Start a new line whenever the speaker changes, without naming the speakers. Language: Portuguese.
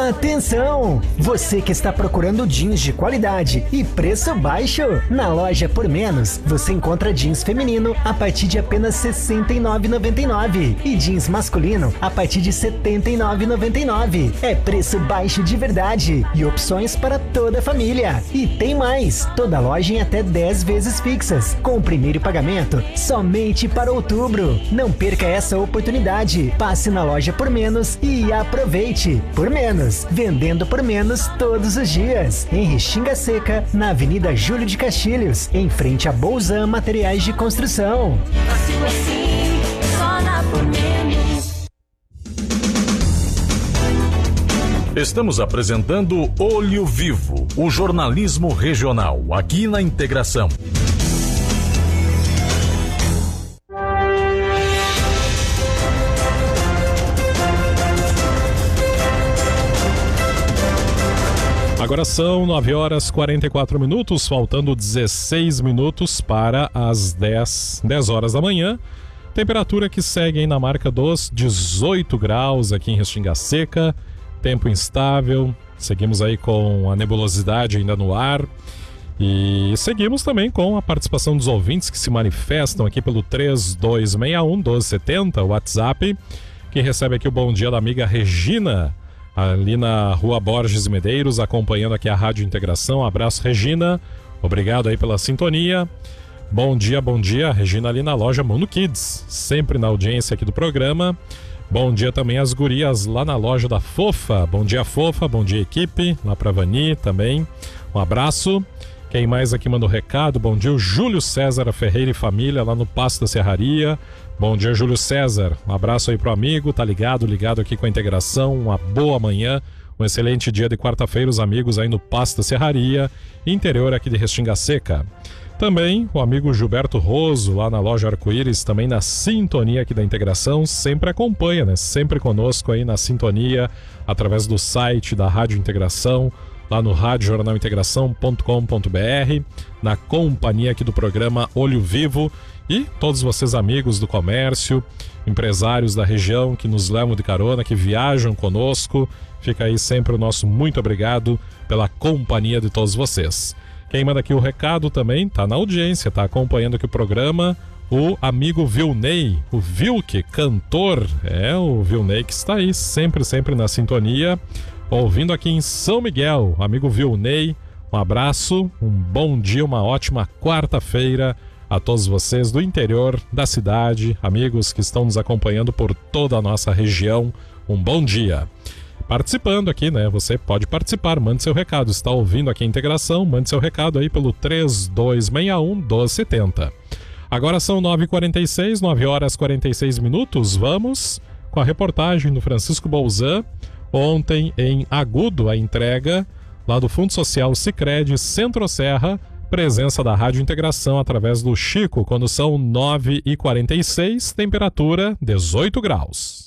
Atenção! Você que está procurando jeans de qualidade e preço baixo, na loja Por Menos você encontra jeans feminino a partir de apenas R$ 69,99 e jeans masculino a partir de R$ 79,99. É preço baixo de verdade e opções para toda a família. E tem mais! Toda loja em até 10 vezes fixas, com o primeiro pagamento somente para outubro. Não perca essa oportunidade. Passe na loja Por Menos e aproveite. Por Menos, vendendo por menos todos os dias. Em Restinga Seca, na Avenida Júlio de Castilhos, em frente a Bolzan Materiais de Construção.
Fácil assim, só na Por Menos.
Estamos apresentando Olho Vivo, o jornalismo regional, aqui na Integração.
Agora são 9 horas 44 minutos, faltando 16 minutos para as 10 horas da manhã. Temperatura que segue aí na marca dos 18 graus aqui em Restinga Seca. Tempo instável, seguimos aí com a nebulosidade ainda no ar. E seguimos também com a participação dos ouvintes que se manifestam aqui pelo 3261-1270, o WhatsApp, que recebe aqui o bom dia da amiga Regina, ali na Rua Borges e Medeiros, acompanhando aqui a Rádio Integração. Abraço, Regina. Obrigado aí pela sintonia. Bom dia, Regina ali na loja Mundo Kids, sempre na audiência aqui do programa. Bom dia também às gurias lá na loja da Fofa. Bom dia, Fofa. Bom dia, equipe. Lá pra Vani também. Um abraço. Quem mais aqui manda o recado? Bom dia, o Júlio César Ferreira e família lá no Passo da Serraria. Bom dia, Júlio César. Um abraço aí pro amigo, tá ligado aqui com a Integração. Uma boa manhã, um excelente dia de quarta-feira, os amigos aí no Passo da Serraria, interior aqui de Restinga Seca. Também o amigo Gilberto Roso, lá na loja Arco-Íris, também na sintonia aqui da Integração, sempre acompanha, né? Sempre conosco aí na sintonia, através do site da Rádio Integração, lá no radiojornalintegração.com.br, na companhia aqui do programa Olho Vivo, e todos vocês amigos do comércio, empresários da região que nos levam de carona, que viajam conosco, fica aí sempre o nosso muito obrigado pela companhia de todos vocês. Quem manda aqui o recado também tá na audiência, tá acompanhando aqui o programa, o amigo Vilney, o Vilke, cantor, o Vilney que está aí sempre na sintonia, ouvindo aqui em São Miguel. Amigo Vilney, um abraço, um bom dia, uma ótima quarta-feira a todos vocês do interior da cidade, amigos que estão nos acompanhando por toda a nossa região, um bom dia. Participando aqui, né? Você pode participar, mande seu recado. Está ouvindo aqui a Integração, mande seu recado aí pelo 3261-1270. Agora são 9h46, 9 horas 46 minutos. Vamos com a reportagem do Francisco Bolzan. Ontem, em Agudo, a entrega lá do Fundo Social Sicredi Centro-Serra, presença da Rádio Integração através do Chico, quando são 9h46, temperatura 18 graus.